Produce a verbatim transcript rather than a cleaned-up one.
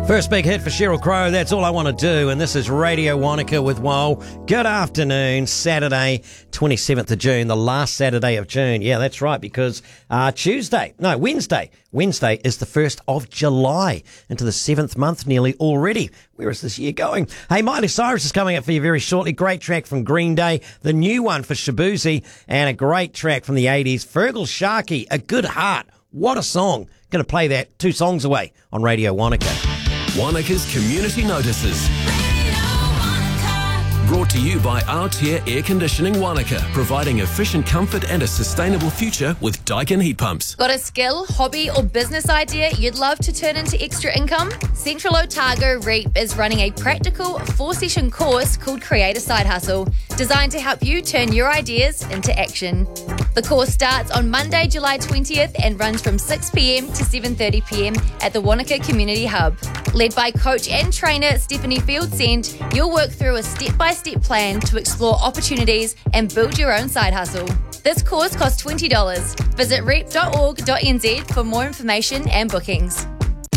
First big hit for Sheryl Crow, That's All I Want to Do, and this is Radio Wanaka with Woe. Good afternoon, Saturday, twenty-seventh of June, the last Saturday of June. Yeah, that's right, because uh, Tuesday, no, Wednesday, Wednesday is the first of July, into the seventh month nearly already. Where is this year going? Hey, Miley Cyrus is coming up for you very shortly. Great track from Green Day, the new one for Shabuzi, and a great track from the eighties, Fergal Sharkey, A Good Heart. What a song. Going to play that two songs away on Radio Wanaka. Wanaka's Community Notices. Brought to you by Altair Air Conditioning Wanaka, providing efficient comfort and a sustainable future with Daikin heat pumps. Got a skill, hobby or business idea you'd love to turn into extra income? Central Otago REAP is running a practical four-session course called Create a Side Hustle, designed to help you turn your ideas into action. The course starts on Monday, July twentieth and runs from six p.m. to seven thirty p.m. at the Wanaka Community Hub. Led by coach and trainer Stephanie Fieldsend, you'll work through a step-by-step plan to explore opportunities and build your own side hustle. This course costs twenty dollars. Visit reap dot org dot n z for more information and bookings.